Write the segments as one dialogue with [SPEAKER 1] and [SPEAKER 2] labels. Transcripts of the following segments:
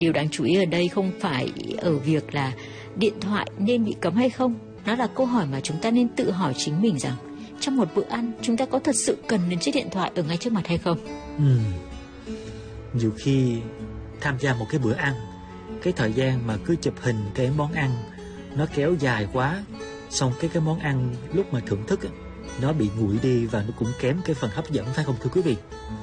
[SPEAKER 1] Điều đáng chú ý ở đây không phải ở việc là điện thoại nên bị cấm hay không. Nó là câu hỏi mà chúng ta nên tự hỏi chính mình rằng trong một bữa ăn chúng ta có thật sự cần đến chiếc điện thoại ở ngay trước mặt hay không.
[SPEAKER 2] Nhiều khi tham gia một cái bữa ăn, cái thời gian mà cứ chụp hình cái món ăn nó kéo dài quá, xong cái món ăn lúc mà thưởng thức nó bị nguội đi và nó cũng kém cái phần hấp dẫn, phải không thưa quý vị?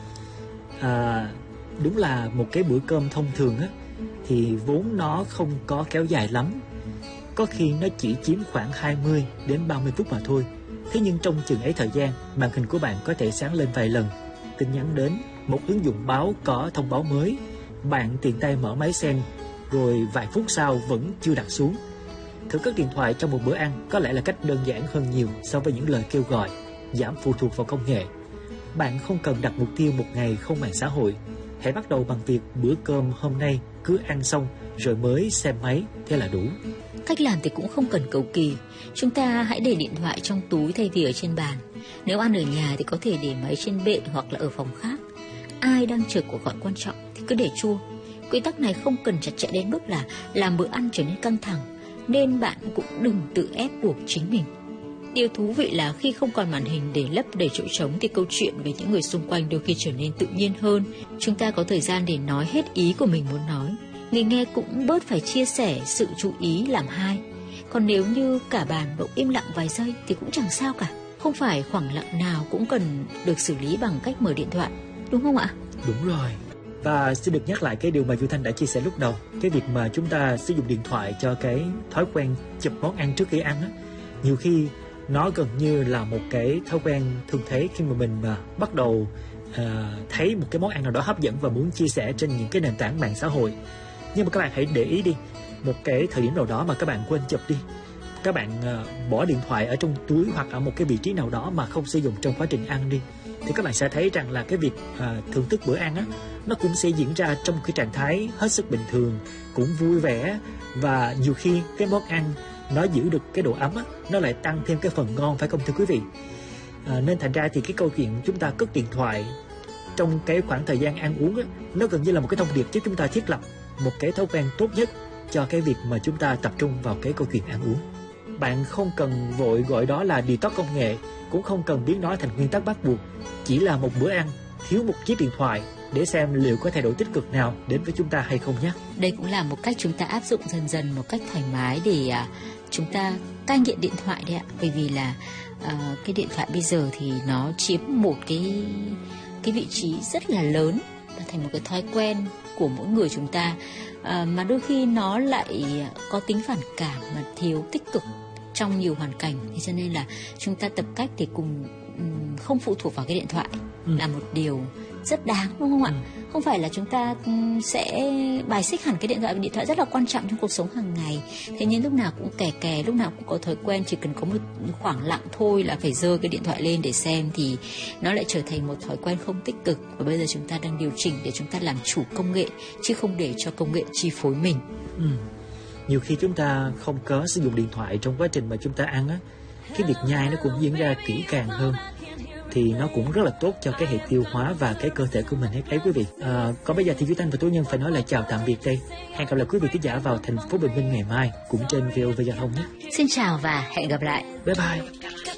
[SPEAKER 2] Đúng là một cái bữa cơm thông thường thì vốn nó không có kéo dài lắm, có khi nó chỉ chiếm khoảng 20 đến 30 phút mà thôi. Thế nhưng trong chừng ấy thời gian, màn hình của bạn có thể sáng lên vài lần, tin nhắn đến, một ứng dụng báo có thông báo mới, bạn tiện tay mở máy xem, rồi vài phút sau vẫn chưa đặt xuống. Thử cất điện thoại trong một bữa ăn có lẽ là cách đơn giản hơn nhiều so với những lời kêu gọi giảm phụ thuộc vào công nghệ. Bạn không cần đặt mục tiêu một ngày không mạng xã hội. Hãy bắt đầu bằng việc bữa cơm hôm nay cứ ăn xong rồi mới xem máy, thế là đủ.
[SPEAKER 1] Cách làm thì cũng không cần cầu kỳ. Chúng ta hãy để điện thoại trong túi thay vì ở trên bàn. Nếu ăn ở nhà thì có thể để máy trên bệ hoặc là ở phòng khác. Ai đang chờ cuộc gọi quan trọng thì cứ để chuông. Quy tắc này không cần chặt chẽ đến mức là làm bữa ăn trở nên căng thẳng, nên bạn cũng đừng tự ép buộc chính mình. Điều thú vị là khi không còn màn hình để lấp đầy chỗ trống thì câu chuyện với những người xung quanh đôi khi trở nên tự nhiên hơn. Chúng ta có thời gian để nói hết ý của mình muốn nói. Người nghe cũng bớt phải chia sẻ sự chú ý làm hai. Còn nếu như cả bàn bỗng im lặng vài giây thì cũng chẳng sao cả. Không phải khoảng lặng nào cũng cần được xử lý bằng cách mở điện thoại, đúng không ạ?
[SPEAKER 2] Đúng rồi. Và xin được nhắc lại cái điều mà Du Thanh đã chia sẻ lúc đầu. Cái việc mà chúng ta sử dụng điện thoại cho cái thói quen chụp món ăn trước khi ăn nhiều khi nó gần như là một cái thói quen thường thấy khi mà mình bắt đầu thấy một cái món ăn nào đó hấp dẫn và muốn chia sẻ trên những cái nền tảng mạng xã hội. Nhưng mà các bạn hãy để ý đi, một cái thời điểm nào đó mà các bạn quên chụp đi, các bạn bỏ điện thoại ở trong túi hoặc ở một cái vị trí nào đó mà không sử dụng trong quá trình ăn đi, thì các bạn sẽ thấy rằng là cái việc thưởng thức bữa ăn nó cũng sẽ diễn ra trong một cái trạng thái hết sức bình thường, cũng vui vẻ, và nhiều khi cái món ăn nó giữ được cái độ ấm nó lại tăng thêm cái phần ngon, phải không thưa quý vị? Nên thành ra thì cái câu chuyện chúng ta cất điện thoại trong cái khoảng thời gian ăn uống nó gần như là một cái thông điệp giúp chúng ta thiết lập một cái thói quen tốt nhất cho cái việc mà chúng ta tập trung vào cái câu chuyện ăn uống. Bạn không cần vội gọi đó là detox công nghệ, cũng không cần biến nó thành nguyên tắc bắt buộc. Chỉ là một bữa ăn thiếu một chiếc điện thoại để xem liệu có thay đổi tích cực nào đến với chúng ta hay không nhé.
[SPEAKER 1] Đây cũng là một cách chúng ta áp dụng dần dần một cách thoải mái để chúng ta cai nghiện điện thoại đấy ạ. Bởi vì là cái điện thoại bây giờ thì nó chiếm một cái vị trí rất là lớn và thành một cái thói quen của mỗi người chúng ta, mà đôi khi nó lại có tính phản cảm mà thiếu tích cực trong nhiều hoàn cảnh. Thế cho nên là chúng ta tập cách để cùng không phụ thuộc vào cái điện thoại là một điều rất đáng, đúng không ạ? Không phải là chúng ta sẽ bài xích hẳn cái điện thoại, vì điện thoại rất là quan trọng trong cuộc sống hàng ngày. Thế nhưng lúc nào cũng kè, lúc nào cũng có thói quen chỉ cần có một khoảng lặng thôi là phải giơ cái điện thoại lên để xem, thì nó lại trở thành một thói quen không tích cực. Và bây giờ chúng ta đang điều chỉnh để chúng ta làm chủ công nghệ, chứ không để cho công nghệ chi phối mình.
[SPEAKER 2] Nhiều khi chúng ta không có sử dụng điện thoại trong quá trình mà chúng ta ăn cái việc nhai nó cũng diễn ra kỹ càng hơn, thì nó cũng rất là tốt cho cái hệ tiêu hóa và cái cơ thể của mình ấy quý vị. Còn bây giờ thì Du Thanh và Tú Nhân phải nói là chào tạm biệt đây. Hẹn gặp lại quý vị khán giả vào thành phố Bình Minh ngày mai cũng trên VOV Giao thông nhé.
[SPEAKER 1] Xin chào và hẹn gặp lại.
[SPEAKER 2] Bye bye.